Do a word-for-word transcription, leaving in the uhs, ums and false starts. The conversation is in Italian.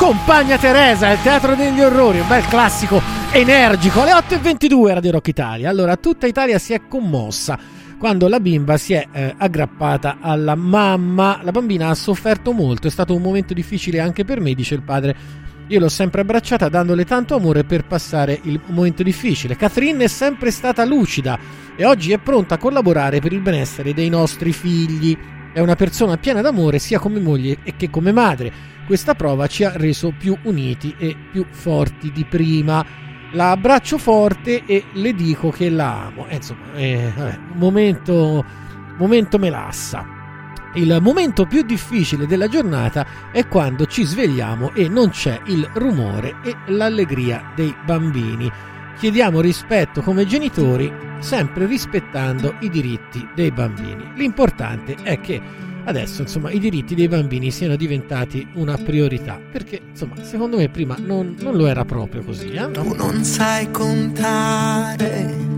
Compagna Teresa, il teatro degli orrori, un bel classico energico. Alle otto e ventidue Radio Rock Italia. Allora, tutta Italia si è commossa quando la bimba si è eh, aggrappata alla mamma. La bambina ha sofferto molto, è stato un momento difficile anche per me, dice il padre. Io l'ho sempre abbracciata dandole tanto amore per passare il momento difficile. Catherine è sempre stata lucida e oggi è pronta a collaborare per il benessere dei nostri figli. È una persona piena d'amore sia come moglie che come madre. Questa prova ci ha reso più uniti e più forti di prima. La abbraccio forte e le dico che la amo. Eh, insomma, eh, vabbè, momento, momento melassa. Il momento più difficile della giornata è quando ci svegliamo e non c'è il rumore e l'allegria dei bambini. Chiediamo rispetto come genitori, sempre rispettando i diritti dei bambini. L'importante è che adesso, insomma, i diritti dei bambini siano diventati una priorità, perché, insomma, secondo me prima non, non lo era proprio così. Eh? Tu non sai contare